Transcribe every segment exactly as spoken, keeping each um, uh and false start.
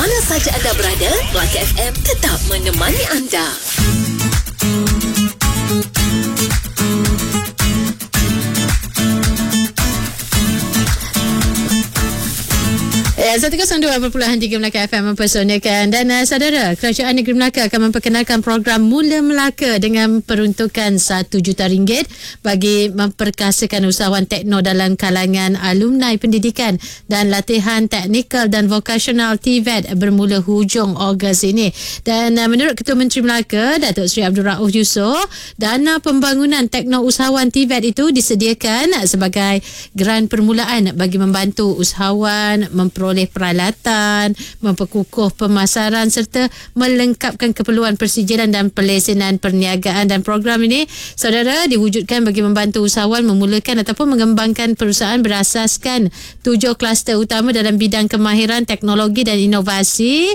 mana saja anda berada, Melaka F M tetap menemani anda. seratus dua perpuluhan tiga Melaka F M mempersonakan. Dan uh, saudara, Kerajaan Negeri Melaka akan memperkenalkan program Mula Melaka dengan peruntukan satu juta ringgit bagi memperkasakan usahawan tekno dalam kalangan alumni pendidikan dan latihan teknikal dan vokasional T V E T bermula hujung Ogos ini. Dan uh, menurut Ketua Menteri Melaka, Datuk Seri Abdul Rauf Yusof, dana pembangunan tekno usahawan T V E T itu disediakan sebagai geran permulaan bagi membantu usahawan memperoleh peralatan, memperkukuh pemasaran serta melengkapkan keperluan persijilan dan pelesenan perniagaan. Dan program ini, saudara, diwujudkan bagi membantu usahawan memulakan ataupun mengembangkan perusahaan berasaskan tujuh kluster utama dalam bidang kemahiran, teknologi dan inovasi.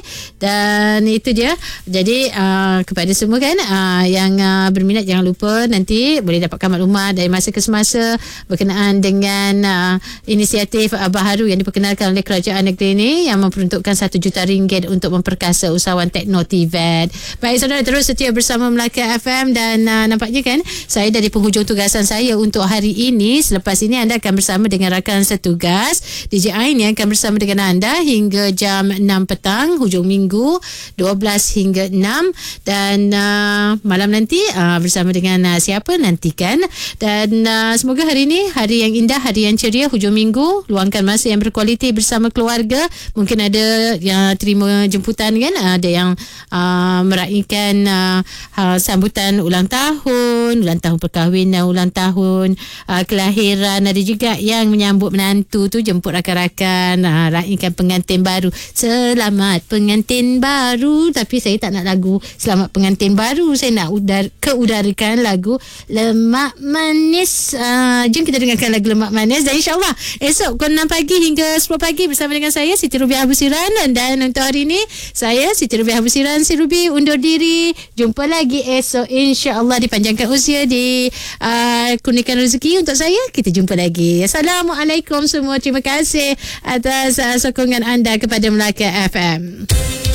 Dan itu dia. Jadi uh, kepada semua kan uh, yang uh, berminat, jangan lupa nanti boleh dapatkan maklumat dari masa ke semasa berkenaan dengan uh, inisiatif uh, baharu yang diperkenalkan oleh Kerajaan Negeri ini yang memperuntukkan satu juta ringgit untuk memperkasa usahawan tekno T V E T. Baik saudara, terus setia bersama Melaka F M dan uh, nampaknya kan saya dari penghujung tugasan saya untuk hari ini. Selepas ini anda akan bersama dengan rakan setugas D J Ain yang akan bersama dengan anda hingga jam enam petang, hujung minggu dua belas hingga enam. Dan uh, malam nanti uh, bersama dengan uh, siapa nantikan. Dan uh, semoga hari ini hari yang indah, hari yang ceria, hujung minggu, luangkan masa yang berkualiti bersama keluarga. Mungkin ada yang terima jemputan kan, ada yang uh, meraihkan uh, uh, sambutan ulang tahun, ulang tahun perkahwinan, ulang tahun uh, kelahiran. Ada juga yang menyambut menantu tu, jemput rakan-rakan, uh, raihkan pengantin baru. Selamat pengantin baru. Tapi saya tak nak lagu selamat pengantin baru, saya nak udar, keudarakan lagu Lemak Manis. uh, Jom kita dengarkan lagu Lemak Manis. Dan insyaAllah esok pukul enam pagi hingga sepuluh pagi bersama dengan saya Siti Rubiah Abusiran. Dan untuk hari ini saya Siti Rubiah Abusiran, si Rubi undur diri. Jumpa lagi esok insya-Allah, dipanjangkan usia, di uh, kurniakan rezeki untuk saya. Kita jumpa lagi. Assalamualaikum semua. Terima kasih atas uh, sokongan anda kepada Melaka F M.